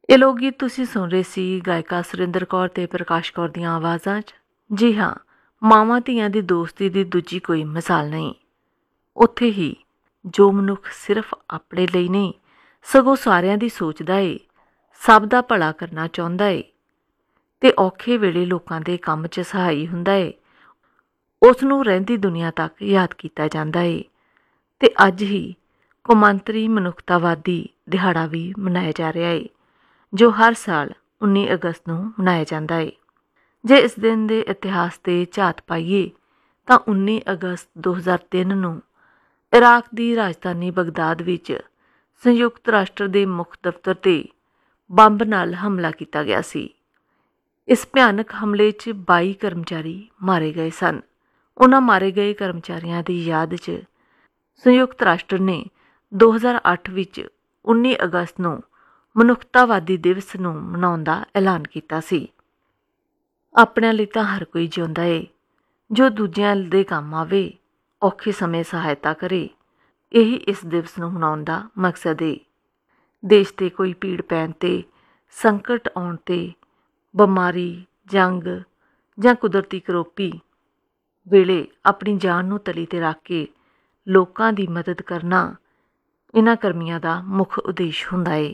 ਇਹ ਲੋਕ ਗੀਤ ਤੁਸੀਂ ਸੁਣ ਰਹੇ ਸੀ ਗਾਇਕਾ ਸੁਰਿੰਦਰ ਕੌਰ ਤੇ ਪ੍ਰਕਾਸ਼ ਕੌਰ ਦੀਆਂ ਆਵਾਜ਼ਾਂ 'ਚ। ਜੀ ਹਾਂ, ਮਾਵਾਂ ਧੀਆਂ ਦੀ ਦੋਸਤੀ ਦੀ ਦੂਜੀ ਕੋਈ ਮਿਸਾਲ ਨਹੀਂ। ਉੱਥੇ ਹੀ ਜੋ ਮਨੁੱਖ ਸਿਰਫ ਆਪਣੇ ਲਈ ਨਹੀਂ ਸਗੋਂ ਸਾਰਿਆਂ ਦੀ ਸੋਚਦਾ ਏ, ਸਭ ਦਾ ਭਲਾ ਕਰਨਾ ਚਾਹੁੰਦਾ ਏ ਤੇ ਔਖੇ ਵੇਲੇ ਲੋਕਾਂ ਦੇ ਕੰਮ 'ਚ ਸਹਾਈ ਹੁੰਦਾ ਏ, ਉਸ ਨੂੰ ਰਹਿੰਦੀ ਦੁਨੀਆ ਤੱਕ ਯਾਦ ਕੀਤਾ ਜਾਂਦਾ ਏ। ਤੇ ਅੱਜ ਹੀ ਕੌਮਾਂਤਰੀ ਮਨੁੱਖਤਾਵਾਦੀ ਦਿਹਾੜਾ ਵੀ ਮਨਾਇਆ ਜਾ ਰਿਹਾ ਏ, ਜੋ ਹਰ ਸਾਲ 19 ਅਗਸਤ ਨੂੰ ਮਨਾਇਆ ਜਾਂਦਾ ਏ। ਜੇ ਇਸ ਦਿਨ ਦੇ ਇਤਿਹਾਸ 'ਤੇ ਝਾਤ ਪਾਈਏ ਤਾਂ 19 ਅਗਸਤ 2003 ਨੂੰ ਇਰਾਕ ਦੀ ਰਾਜਧਾਨੀ ਬਗਦਾਦ ਵਿੱਚ ਸੰਯੁਕਤ ਰਾਸ਼ਟਰ ਦੇ ਮੁੱਖ ਦਫ਼ਤਰ 'ਤੇ ਬੰਬ ਨਾਲ ਹਮਲਾ ਕੀਤਾ ਗਿਆ ਸੀ। ਇਸ ਭਿਆਨਕ ਹਮਲੇ 'ਚ 22 ਕਰਮਚਾਰੀ ਮਾਰੇ ਗਏ ਸਨ। ਉਹਨਾਂ ਮਾਰੇ ਗਏ ਕਰਮਚਾਰੀਆਂ ਦੀ ਯਾਦ 'ਚ ਸੰਯੁਕਤ ਰਾਸ਼ਟਰ ਨੇ 2008 ਵਿੱਚ 19 ਅਗਸਤ ਨੂੰ ਮਨੁੱਖਤਾਵਾਦੀ ਦਿਵਸ ਨੂੰ ਮਨਾਉਣ ਦਾ ਐਲਾਨ ਕੀਤਾ ਸੀ। ਆਪਣਿਆਂ ਲਈ ਤਾਂ ਹਰ ਕੋਈ ਜਿਉਂਦਾ ਏ, ਜੋ ਦੂਜਿਆਂ ਦੇ ਕੰਮ ਆਵੇ, ਔਖੇ ਸਮੇਂ ਸਹਾਇਤਾ ਕਰੇ। ਇਹੀ ਇਸ ਦਿਵਸ ਨੂੰ ਮਨਾਉਣ ਦਾ ਮਕਸਦ ਏ। ਦੇਸ਼ 'ਤੇ ਕੋਈ ਭੀੜ ਪੈਣ 'ਤੇ, ਸੰਕਟ ਆਉਣ 'ਤੇ, ਬਿਮਾਰੀ, ਜੰਗ ਜਾਂ ਕੁਦਰਤੀ ਕਰੋਪੀ ਵੇਲੇ ਆਪਣੀ ਜਾਨ ਨੂੰ ਤਲੀ 'ਤੇ ਰੱਖ ਕੇ ਲੋਕਾਂ ਦੀ ਮਦਦ ਕਰਨਾ ਇਹਨਾਂ ਕਰਮੀਆਂ ਦਾ ਮੁੱਖ ਉਦੇਸ਼ ਹੁੰਦਾ ਏ।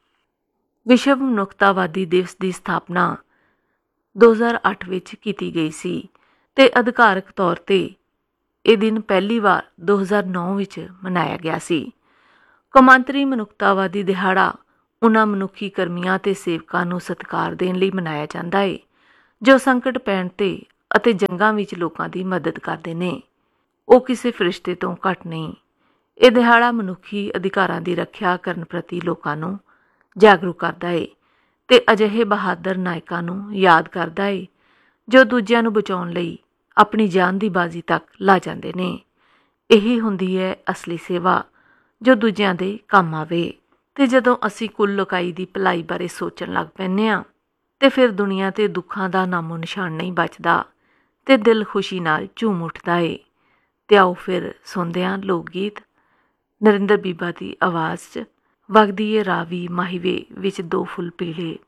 ਵਿਸ਼ਵ ਮਨੁੱਖਤਾਵਾਦੀ ਦਿਵਸ ਦੀ ਸਥਾਪਨਾ 2008 ਵਿੱਚ ਕੀਤੀ ਗਈ ਸੀ ਤੇ ਅਧਿਕਾਰਕ ਤੌਰ 'ਤੇ ਇਹ ਦਿਨ ਪਹਿਲੀ ਵਾਰ 2009 ਵਿੱਚ ਮਨਾਇਆ ਗਿਆ ਸੀ। ਕੌਮਾਂਤਰੀ ਮਨੁੱਖਤਾਵਾਦੀ ਦਿਹਾੜਾ ਉਹਨਾਂ ਮਨੁੱਖੀ ਕਰਮੀਆਂ ਤੇ ਸੇਵਕਾਂ ਨੂੰ ਸਤਿਕਾਰ ਦੇਣ ਲਈ ਮਨਾਇਆ ਜਾਂਦਾ ਏ, ਜੋ ਸੰਕਟ ਪੈਣ 'ਤੇ ਅਤੇ ਜੰਗਾਂ ਵਿੱਚ ਲੋਕਾਂ ਦੀ ਮਦਦ ਕਰਦੇ ਨੇ। ਉਹ ਕਿਸੇ ਫਰਿਸ਼ਤੇ ਤੋਂ ਘੱਟ ਨਹੀਂ। ਇਹ ਦਿਹਾੜਾ ਮਨੁੱਖੀ ਅਧਿਕਾਰਾਂ ਦੀ ਰੱਖਿਆ ਕਰਨ ਪ੍ਰਤੀ ਲੋਕਾਂ ਨੂੰ ਜਾਗਰੂਕ ਕਰਦਾ ਏ ਤੇ ਅਜਿਹੇ ਬਹਾਦਰ ਨਾਇਕਾਂ ਨੂੰ ਯਾਦ ਕਰਦਾ ਏ ਜੋ ਦੂਜਿਆਂ ਨੂੰ ਬਚਾਉਣ ਲਈ ਆਪਣੀ ਜਾਨ ਦੀ ਬਾਜ਼ੀ ਤੱਕ ਲਾ ਜਾਂਦੇ ਨੇ। ਇਹੀ ਹੁੰਦੀ ਹੈ ਅਸਲੀ ਸੇਵਾ, ਜੋ ਦੂਜਿਆਂ ਦੇ ਕੰਮ ਆਵੇ। ਤੇ ਜਦੋਂ ਅਸੀਂ ਕੁੱਲ ਲੋਕਾਈ ਦੀ ਭਲਾਈ ਬਾਰੇ ਸੋਚਣ ਲੱਗ ਪੈਂਦੇ ਹਾਂ ਤੇ ਫਿਰ ਦੁਨੀਆ 'ਤੇ ਦੁੱਖਾਂ ਦਾ ਨਾਮੋ ਨਿਸ਼ਾਨ ਨਹੀਂ ਬਚਦਾ ਤੇ ਦਿਲ ਖੁਸ਼ੀ ਨਾਲ ਝੂਮ ਉੱਠਦਾ ਏ। ਤੇ ਆਓ ਫਿਰ ਸੁਣਦੇ ਹਾਂ ਲੋਕ ਗੀਤ। ਨਰਿੰਦਰ ਬੀਬਾ ਦੀ ਆਵਾਜ਼ 'ਚ ਵਗਦੀ ਏ ਰਾਵੀ ਮਾਹੀਵੇ ਵਿੱਚ ਦੋ ਫੁੱਲ ਪੀਲੇ।